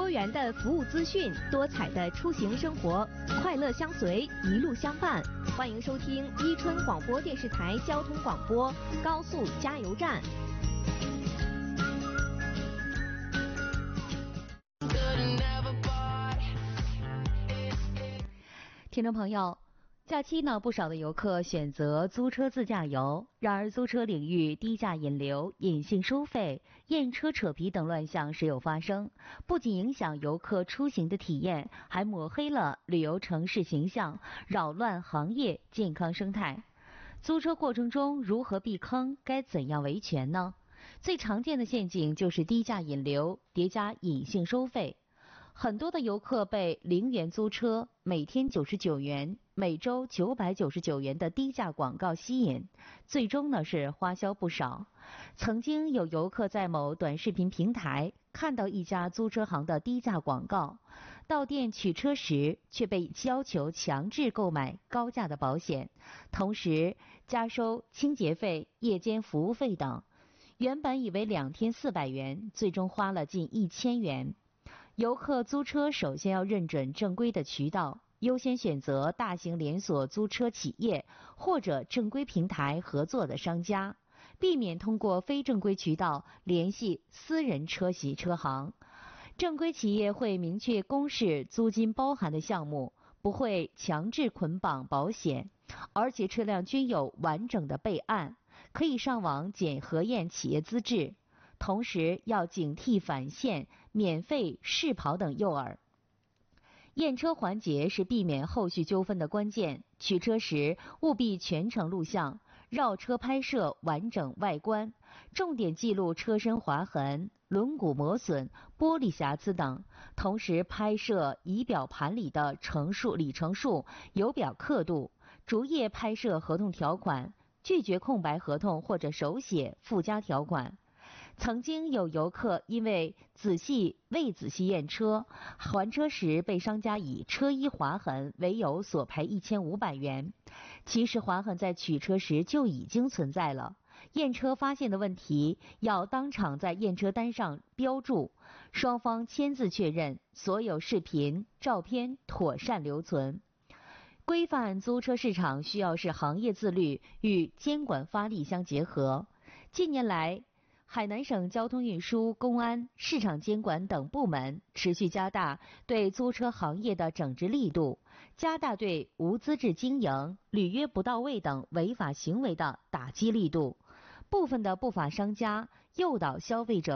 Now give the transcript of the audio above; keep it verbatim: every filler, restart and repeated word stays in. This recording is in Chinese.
多元的服务资讯，多彩的出行生活，快乐相随，一路相伴。欢迎收听伊春广播电视台交通广播高速加油站。 听众朋友，假期呢，不少的游客选择租车自驾游。然而，租车领域低价引流、隐性收费、验车扯皮等乱象时有发生，不仅影响游客出行的体验，还抹黑了旅游城市形象，扰乱行业健康生态。租车过程中如何避坑？该怎样维权呢？最常见的陷阱就是低价引流叠加隐性收费。很多的游客被零元租车、每天九十九元、每周九百九十九元的低价广告吸引，最终呢是花销不少。曾经有游客在某短视频平台看到一家租车行的低价广告，到店取车时却被要求强制购买高价的保险，同时加收清洁费、夜间服务费等。原本以为两天四百元，最终花了近一千元。游客租车首先要认准正规的渠道，优先选择大型连锁租车企业或者正规平台合作的商家，避免通过非正规渠道联系私人车洗车行。正规企业会明确公示租金包含的项目，不会强制捆绑保险，而且车辆均有完整的备案，可以上网检核验企业资质。同时要警惕返现、免费试跑等诱饵。验车环节是避免后续纠纷的关键，取车时务必全程录像，绕车拍摄完整外观，重点记录车身划痕、轮毂磨损、玻璃瑕疵等，同时拍摄仪表盘里的乘数、里程数、油表刻度，逐页拍摄合同条款，拒绝空白合同或者手写附加条款。曾经有游客因为仔细未仔细验车，还车时被商家以车衣划痕为由索赔一千五百元。其实划痕在取车时就已经存在了，验车发现的问题要当场在验车单上标注，双方签字确认，所有视频、照片妥善留存。规范租车市场需要是行业自律与监管发力相结合。近年来，海南省交通运输、公安、市场监管等部门持续加大对租车行业的整治力度，加大对无资质经营、履约不到位等违法行为的打击力度。部分的不法商家诱导消费者